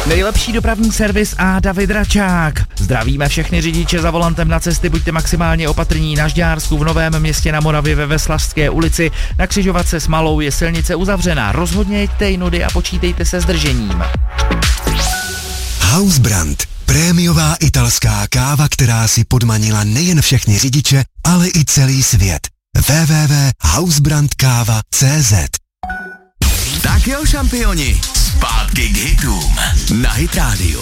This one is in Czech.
Nejlepší dopravní servis a David Račák. Zdravíme všechny řidiče za volantem na cesty, buďte maximálně opatrní. Na Žďársku v Novém Městě na Moravě ve Veslařské ulici na křižovatce s Malou je silnice uzavřená. Rozhodně jeďte jinudy a počítejte se zdržením. Hausbrand. Prémiová italská káva, která si podmanila nejen všechny řidiče, ale i celý svět. www.hausbrandkava.cz. Tak jo, šampioni, zpátky k hitům na Hit Radio.